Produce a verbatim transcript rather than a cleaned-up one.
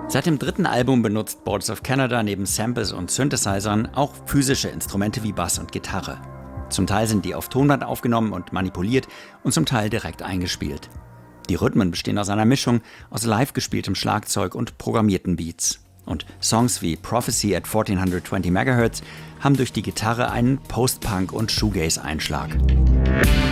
Seit dem dritten Album benutzt Boards of Canada neben Samples und Synthesizern auch physische Instrumente wie Bass und Gitarre. Zum Teil sind die auf Tonband aufgenommen und manipuliert und zum Teil direkt eingespielt. Die Rhythmen bestehen aus einer Mischung aus live gespieltem Schlagzeug und programmierten Beats. Und Songs wie Prophecy at vierzehnhundertzwanzig Megahertz haben durch die Gitarre einen Post-Punk- und Shoegaze-Einschlag.